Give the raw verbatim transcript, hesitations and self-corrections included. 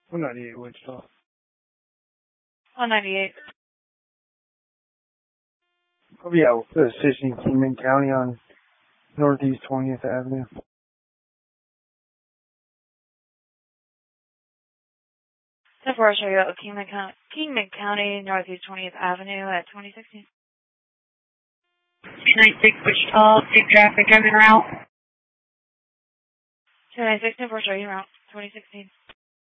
one ninety-eight Wichita. one ninety-eight. Oh, yeah, the station in Kingman County on Northeast twentieth Avenue. ten four, show you at Kingman County, Kingman County, Northeast twentieth Avenue at twenty sixteen. two ninety-six Wichita, big traffic coming route. two ninety-six, ten four, show you route twenty sixteen.